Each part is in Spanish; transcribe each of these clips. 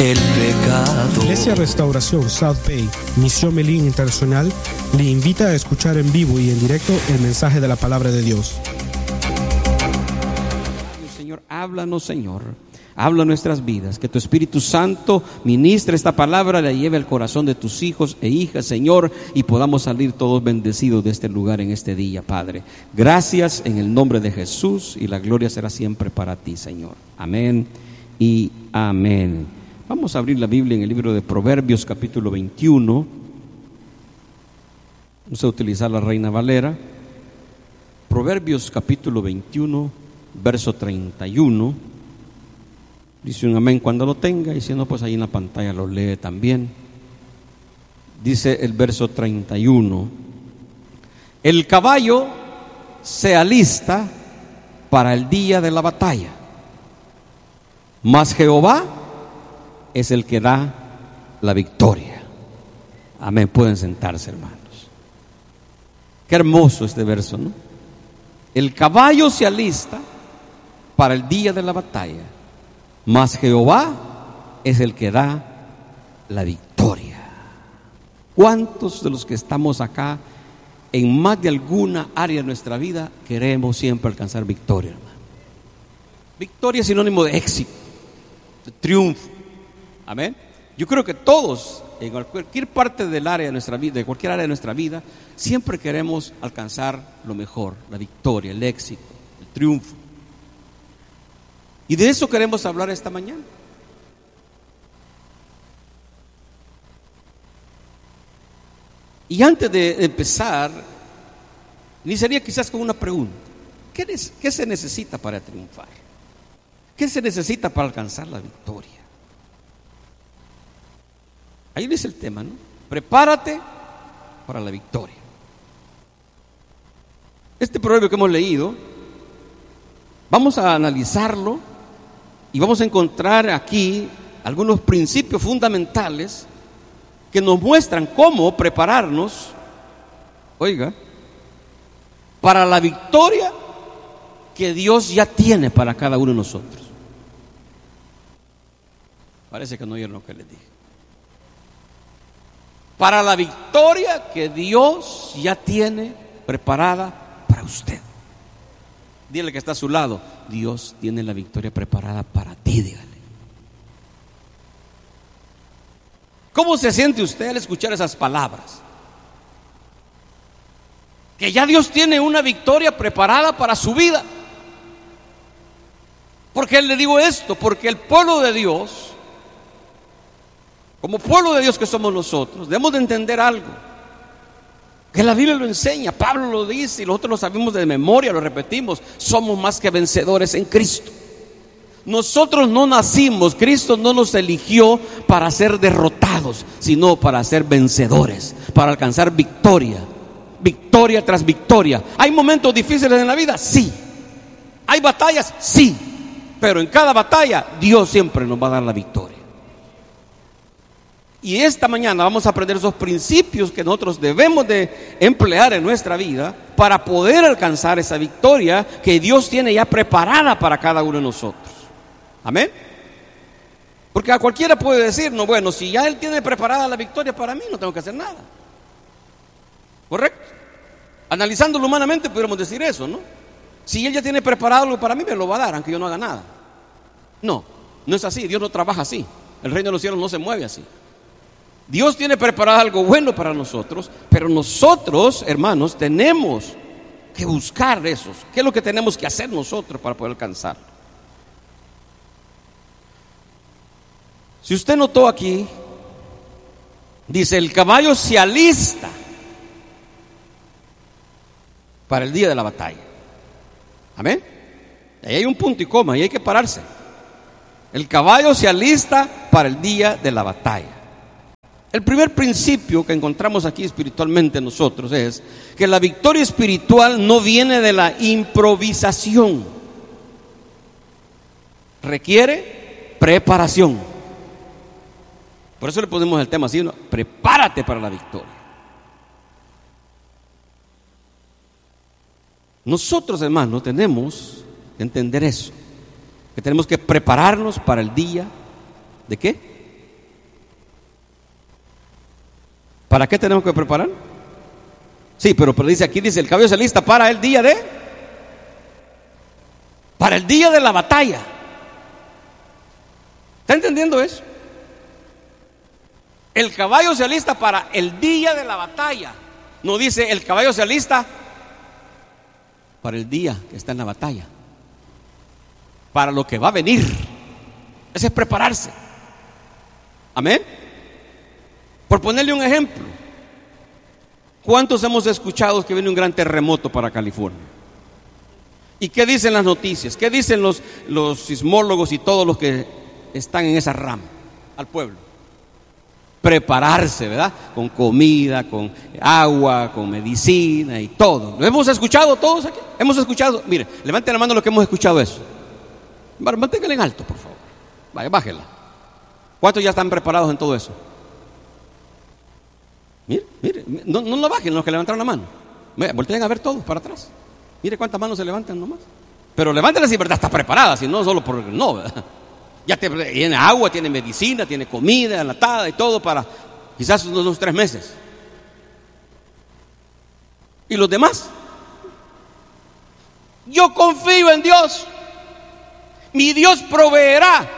el pecado. Iglesia Restauración South Bay, Misión Melín Internacional, le invita a escuchar en vivo y en directo el mensaje de la palabra de Dios. Señor, háblanos, Señor. Habla nuestras vidas, que tu Espíritu Santo ministre esta palabra, la lleve al corazón de tus hijos e hijas, Señor, y podamos salir todos bendecidos de este lugar en este día, Padre. Gracias en el nombre de Jesús, y la gloria será siempre para ti, Señor. Amén y amén. Vamos a abrir la Biblia en el libro de Proverbios, capítulo 21. Vamos a utilizar la Reina Valera. Proverbios, capítulo 21, verso 31. Dice un amén cuando lo tenga, y si no, pues ahí en la pantalla lo lee también. Dice el verso 31: el caballo se alista para el día de la batalla, mas Jehová es el que da la victoria. Amén. Pueden sentarse, hermanos. Qué hermoso este verso, ¿no? El caballo se alista para el día de la batalla, mas Jehová es el que da la victoria. ¿Cuántos de los que estamos acá en más de alguna área de nuestra vida queremos siempre alcanzar victoria, hermano? Victoria es sinónimo de éxito, de triunfo. Amén. Yo creo que todos, en cualquier parte del área de nuestra vida, de cualquier área de nuestra vida, siempre queremos alcanzar lo mejor, la victoria, el éxito, el triunfo. Y de eso queremos hablar esta mañana. Y antes de empezar, iniciaría quizás con una pregunta. ¿Qué se necesita para triunfar? ¿Qué se necesita para alcanzar la victoria? Ahí dice el tema, ¿no? Prepárate para la victoria. Este proverbio que hemos leído, vamos a analizarlo y vamos a encontrar aquí algunos principios fundamentales que nos muestran cómo prepararnos, oiga, para la victoria que Dios ya tiene para cada uno de nosotros. Parece que no oyeron lo que les dije. Para la victoria que Dios ya tiene preparada para usted. Dile que está a su lado: Dios tiene la victoria preparada para ti, dígale. ¿Cómo se siente usted al escuchar esas palabras? Que ya Dios tiene una victoria preparada para su vida. ¿Por qué le digo esto? Porque el pueblo de Dios, como pueblo de Dios que somos nosotros, debemos de entender algo, que la Biblia lo enseña, Pablo lo dice y nosotros lo sabemos de memoria, lo repetimos: somos más que vencedores en Cristo. Nosotros no nacimos, Cristo no nos eligió para ser derrotados, sino para ser vencedores, para alcanzar victoria, victoria tras victoria. ¿Hay momentos difíciles en la vida? Sí. ¿Hay batallas? Sí. Pero en cada batalla Dios siempre nos va a dar la victoria. Y esta mañana vamos a aprender esos principios que nosotros debemos de emplear en nuestra vida para poder alcanzar esa victoria que Dios tiene ya preparada para cada uno de nosotros. Amén. Porque a cualquiera puede decir: no, bueno, si ya Él tiene preparada la victoria para mí, no tengo que hacer nada. ¿Correcto? Analizándolo humanamente pudiéramos decir eso, ¿no? Si Él ya tiene preparado algo para mí, me lo va a dar, aunque yo no haga nada. No, no es así. Dios no trabaja así. El reino de los cielos no se mueve así. Dios tiene preparado algo bueno para nosotros, pero nosotros, hermanos, tenemos que buscar esos. ¿Qué es lo que tenemos que hacer nosotros para poder alcanzarlo? Si usted notó aquí, dice: el caballo se alista para el día de la batalla. Amén. Ahí hay un punto y coma, y hay que pararse. El caballo se alista para el día de la batalla. El primer principio que encontramos aquí espiritualmente nosotros es que la victoria espiritual no viene de la improvisación. Requiere preparación. Por eso le ponemos el tema así, ¿no? Prepárate para la victoria. Nosotros, hermanos, tenemos que entender eso, que tenemos que prepararnos para el día ¿de qué? ¿Para qué tenemos que preparar? Sí, pero dice aquí, dice, el caballo se alista para el día para el día de la batalla. ¿Está entendiendo eso? El caballo se alista para el día de la batalla. No dice el caballo se alista para el día que está en la batalla, para lo que va a venir. Ese es prepararse. Amén. Por ponerle un ejemplo, ¿cuántos hemos escuchado que viene un gran terremoto para California? ¿Y qué dicen las noticias? ¿Qué dicen los sismólogos y todos los que están en esa rama al pueblo? Prepararse, ¿verdad? Con comida, con agua, con medicina y todo. ¿Lo hemos escuchado todos aquí? Hemos escuchado. Mire, levanten la mano los que hemos escuchado eso. Manténganla en alto, por favor. Vaya, bájela. ¿Cuántos ya están preparados en todo eso? Mire, no lo bajen los que levantaron la mano. Volteen a ver todos para atrás. Mire cuántas manos se levantan nomás. Pero levántenlas si verdad está preparada, si no solo por no, ¿verdad? Ya tiene agua, tiene medicina, tiene comida enlatada y todo para quizás unos 3 meses. ¿Y los demás? Yo confío en Dios. Mi Dios proveerá.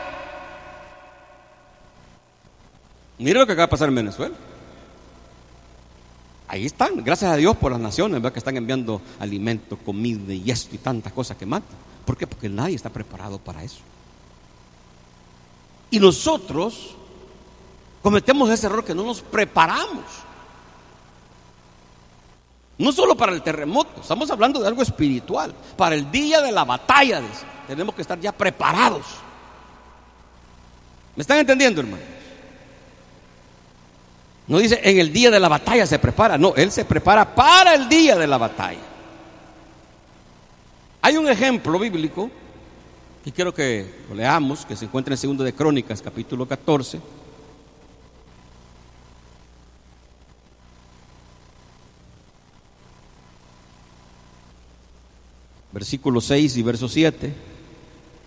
Mire lo que acaba de pasar en Venezuela. Ahí están, gracias a Dios por las naciones, ¿verdad? Que están enviando alimento, comida y esto y tantas cosas que matan. ¿Por qué? Porque nadie está preparado para eso. Y nosotros cometemos ese error que no nos preparamos. No solo para el terremoto, estamos hablando de algo espiritual. Para el día de la batalla, tenemos que estar ya preparados. ¿Me están entendiendo, hermano? No dice en el día de la batalla se prepara, no, él se prepara para el día de la batalla. Hay un ejemplo bíblico y quiero que lo leamos, que se encuentra en Segundo de Crónicas, capítulo 14. Versículo 6 y verso 7.